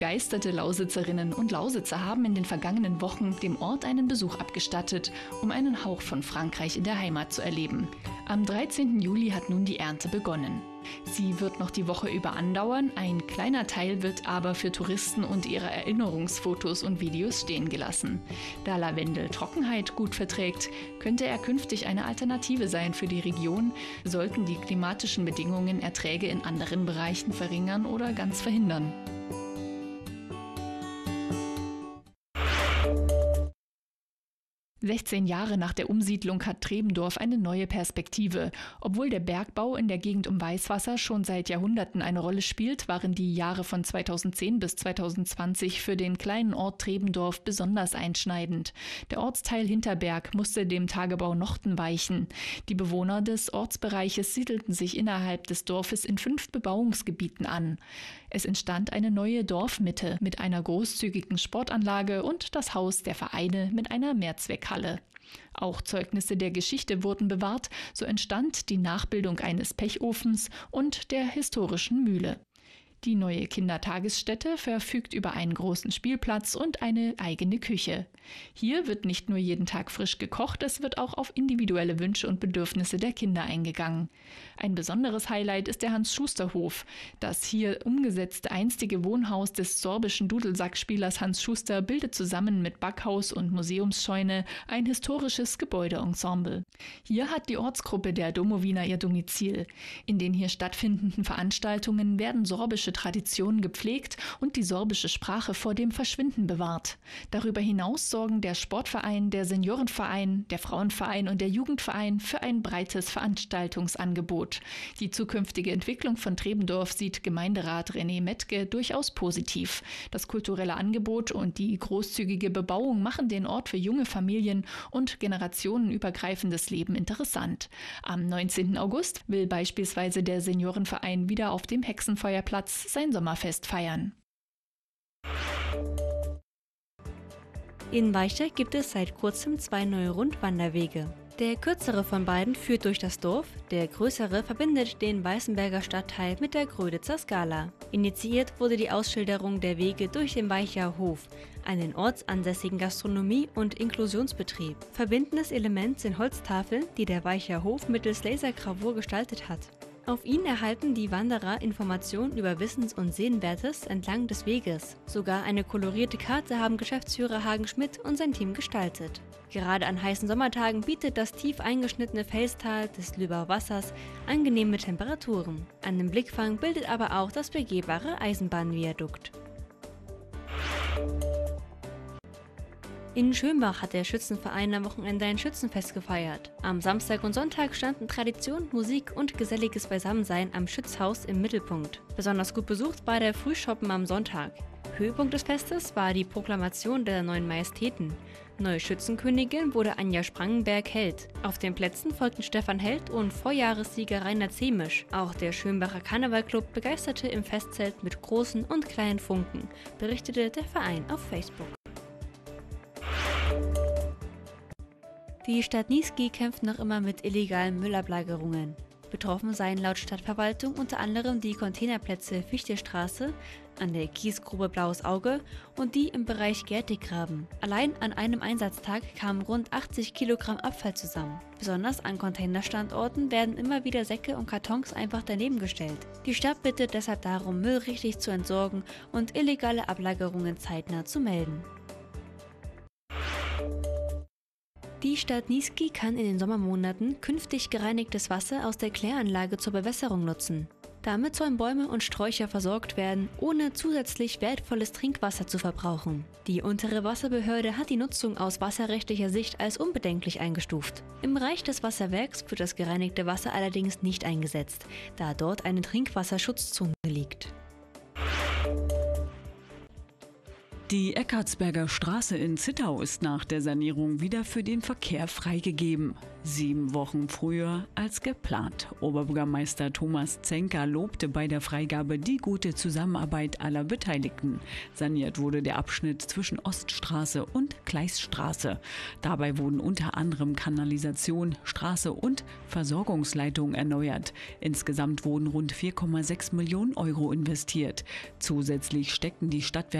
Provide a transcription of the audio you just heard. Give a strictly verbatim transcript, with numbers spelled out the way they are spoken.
Begeisterte Lausitzerinnen und Lausitzer haben in den vergangenen Wochen dem Ort einen Besuch abgestattet, um einen Hauch von Frankreich in der Heimat zu erleben. Am dreizehnten Juli hat nun die Ernte begonnen. Sie wird noch die Woche über andauern, ein kleiner Teil wird aber für Touristen und ihre Erinnerungsfotos und Videos stehen gelassen. Da Lavendel Trockenheit gut verträgt, könnte er künftig eine Alternative sein für die Region, sollten die klimatischen Bedingungen Erträge in anderen Bereichen verringern oder ganz verhindern. sechzehn Jahre nach der Umsiedlung hat Trebendorf eine neue Perspektive. Obwohl der Bergbau in der Gegend um Weißwasser schon seit Jahrhunderten eine Rolle spielt, waren die Jahre von zweitausendzehn bis zweitausendzwanzig für den kleinen Ort Trebendorf besonders einschneidend. Der Ortsteil Hinterberg musste dem Tagebau Nochten weichen. Die Bewohner des Ortsbereiches siedelten sich innerhalb des Dorfes in fünf Bebauungsgebieten an. Es entstand eine neue Dorfmitte mit einer großzügigen Sportanlage und das Haus der Vereine mit einer Mehrzweckhalle. Auch Zeugnisse der Geschichte wurden bewahrt, so entstand die Nachbildung eines Pechofens und der historischen Mühle. Die neue Kindertagesstätte verfügt über einen großen Spielplatz und eine eigene Küche. Hier wird nicht nur jeden Tag frisch gekocht, es wird auch auf individuelle Wünsche und Bedürfnisse der Kinder eingegangen. Ein besonderes Highlight ist der Hans-Schuster-Hof. Das hier umgesetzte einstige Wohnhaus des sorbischen Dudelsackspielers Hans Schuster bildet zusammen mit Backhaus und Museumsscheune ein historisches Gebäudeensemble. Hier hat die Ortsgruppe der Domowiner ihr Domizil. In den hier stattfindenden Veranstaltungen werden sorbische Traditionen gepflegt und die sorbische Sprache vor dem Verschwinden bewahrt. Darüber hinaus sorgen der Sportverein, der Seniorenverein, der Frauenverein und der Jugendverein für ein breites Veranstaltungsangebot. Die zukünftige Entwicklung von Trebendorf sieht Gemeinderat René Metke durchaus positiv. Das kulturelle Angebot und die großzügige Bebauung machen den Ort für junge Familien und generationenübergreifendes Leben interessant. Am neunzehnten August will beispielsweise der Seniorenverein wieder auf dem Hexenfeuerplatz sein Sommerfest feiern. In Weicher gibt es seit kurzem zwei neue Rundwanderwege. Der kürzere von beiden führt durch das Dorf, der größere verbindet den Weißenberger Stadtteil mit der Gröditzer Skala. Initiiert wurde die Ausschilderung der Wege durch den Weicher Hof, einen ortsansässigen Gastronomie- und Inklusionsbetrieb. Verbindendes Element sind Holztafeln, die der Weicher Hof mittels Lasergravur gestaltet hat. Auf ihnen erhalten die Wanderer Informationen über Wissens- und Sehenswertes entlang des Weges. Sogar eine kolorierte Karte haben Geschäftsführer Hagen Schmidt und sein Team gestaltet. Gerade an heißen Sommertagen bietet das tief eingeschnittene Felstal des Lübauer Wassers angenehme Temperaturen. Einen Blickfang bildet aber auch das begehbare Eisenbahnviadukt. In Schönbach hat der Schützenverein am Wochenende ein Schützenfest gefeiert. Am Samstag und Sonntag standen Tradition, Musik und geselliges Beisammensein am Schützhaus im Mittelpunkt. Besonders gut besucht war der Frühschoppen am Sonntag. Höhepunkt des Festes war die Proklamation der neuen Majestäten. Neue Schützenkönigin wurde Anja Sprangenberg-Held. Auf den Plätzen folgten Stefan Held und Vorjahressieger Rainer Zemisch. Auch der Schönbacher Karnevalclub begeisterte im Festzelt mit großen und kleinen Funken, berichtete der Verein auf Facebook. Die Stadt Niesky kämpft noch immer mit illegalen Müllablagerungen. Betroffen seien laut Stadtverwaltung unter anderem die Containerplätze Fichtestraße, an der Kiesgrube Blaues Auge und die im Bereich Gertiggraben. Allein an einem Einsatztag kamen rund achtzig Kilogramm Abfall zusammen. Besonders an Containerstandorten werden immer wieder Säcke und Kartons einfach daneben gestellt. Die Stadt bittet deshalb darum, Müll richtig zu entsorgen und illegale Ablagerungen zeitnah zu melden. Die Stadt Niesky kann in den Sommermonaten künftig gereinigtes Wasser aus der Kläranlage zur Bewässerung nutzen. Damit sollen Bäume und Sträucher versorgt werden, ohne zusätzlich wertvolles Trinkwasser zu verbrauchen. Die untere Wasserbehörde hat die Nutzung aus wasserrechtlicher Sicht als unbedenklich eingestuft. Im Bereich des Wasserwerks wird das gereinigte Wasser allerdings nicht eingesetzt, da dort eine Trinkwasserschutzzone liegt. Die Eckartsberger Straße in Zittau ist nach der Sanierung wieder für den Verkehr freigegeben. Sieben Wochen früher als geplant. Oberbürgermeister Thomas Zenker lobte bei der Freigabe die gute Zusammenarbeit aller Beteiligten. Saniert wurde der Abschnitt zwischen Oststraße und Gleisstraße. Dabei wurden unter anderem Kanalisation, Straße und Versorgungsleitung erneuert. Insgesamt wurden rund vier Komma sechs Millionen Euro investiert. Zusätzlich steckten die Stadtwerke